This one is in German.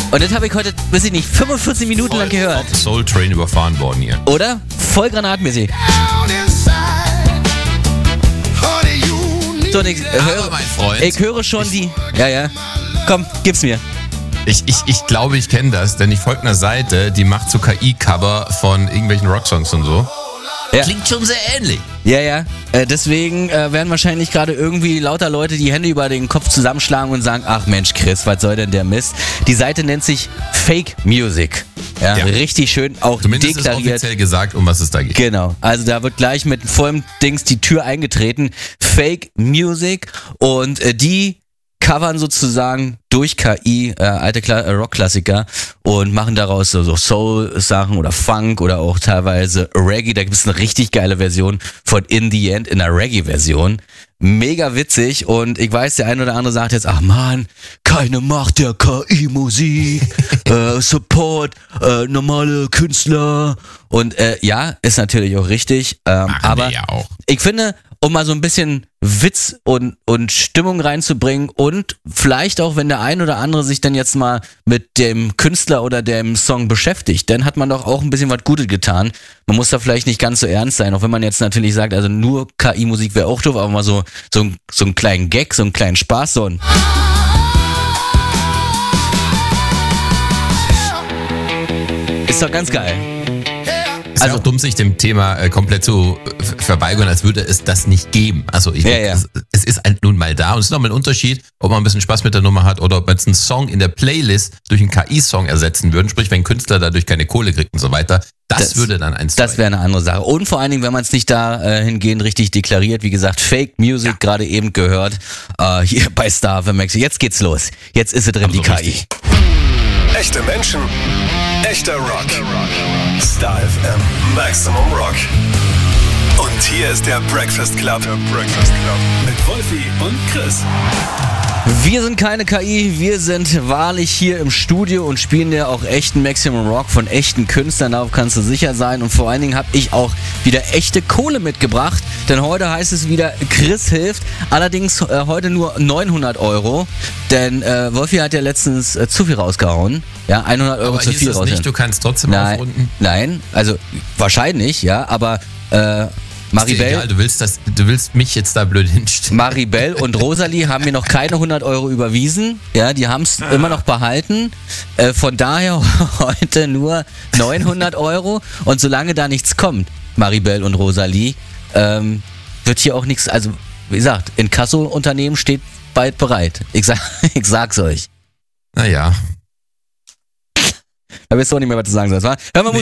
Und das habe ich heute, weiß ich nicht, 45 Minuten lang gehört. Soul Train überfahren worden hier. Oder? Voll granatmäßig. So, mein Freund. ich höre schon die... Ja. Komm, gib's mir. Ich glaube, ich kenne das, denn ich folge einer Seite, die macht so KI-Cover von irgendwelchen Rocksongs und so. Ja. Klingt schon sehr ähnlich. Ja. Deswegen werden wahrscheinlich gerade irgendwie lauter Leute die Hände über den Kopf zusammenschlagen und sagen, ach Mensch Chris, was soll denn der Mist? Die Seite nennt sich Fake Music. Ja. Richtig schön, auch Zumindest deklariert. ist offiziell gesagt, um was es da geht. Genau, also da wird gleich mit vollem Dings die Tür eingetreten. Fake Music und die covern sozusagen durch KI alte Rockklassiker und machen daraus so Soul-Sachen oder Funk oder auch teilweise Reggae. Da gibt es eine richtig geile Version von In the End in einer Reggae-Version. Mega witzig und ich weiß, der eine oder andere sagt jetzt, ach man, keine Macht der KI-Musik, Support, normale Künstler und ja, ist natürlich auch richtig, aber ja auch. ich finde, um mal so ein bisschen Witz und Stimmung reinzubringen und vielleicht auch, wenn der ein oder andere sich dann jetzt mal mit dem Künstler oder dem Song beschäftigt, dann hat man doch auch ein bisschen was Gutes getan. Man muss da vielleicht nicht ganz so ernst sein, auch wenn man jetzt natürlich sagt, also nur KI-Musik wäre auch doof, aber mal so einen kleinen Gag, so einen kleinen Spaß, so ein... Ist doch ganz geil. Es ist auch dumm, sich dem Thema komplett zu verweigern, als würde es das nicht geben. Also es ist halt nun mal da und es ist nochmal ein Unterschied, ob man ein bisschen Spaß mit der Nummer hat oder ob man jetzt einen Song in der Playlist durch einen KI-Song ersetzen würden, sprich wenn ein Künstler dadurch keine Kohle kriegt und so weiter. Das würde dann eins sein. Das wäre eine andere Sache. Und vor allen Dingen, wenn man es nicht dahingehend richtig deklariert, wie gesagt, Fake Music, gerade eben gehört, hier bei Star FM Max. Jetzt geht's los. Jetzt ist sie drin, die KI. Richtig. Echte Menschen, echter Rock. Star FM Maximum Rock. Und hier ist der Breakfast Club. Mit Wolfi und Chris. Wir sind keine KI, wir sind wahrlich hier im Studio und spielen ja auch echten Maximum Rock von echten Künstlern, darauf kannst du sicher sein. Und vor allen Dingen habe ich auch wieder echte Kohle mitgebracht, denn heute heißt es wieder, Chris hilft, allerdings heute nur 900 €, denn Wolfi hat ja letztens zu viel rausgehauen, ja, 100 € aber zu viel rausgehauen. Nicht, du kannst trotzdem aufrunden? Nein, also wahrscheinlich, ja, aber Maribel, egal, du willst mich jetzt da blöd hinstellen. Maribel und Rosalie haben mir noch keine 100 € überwiesen. Ja, die haben es immer noch behalten. Von daher heute nur 900 €. Und solange da nichts kommt, Maribel und Rosalie, wird hier auch nichts, also wie gesagt, Inkasso-Unternehmen steht bald bereit. Ich sag's euch. Naja. Da wisst ihr auch nicht mehr, was du sagen sollst, wa? Hören wir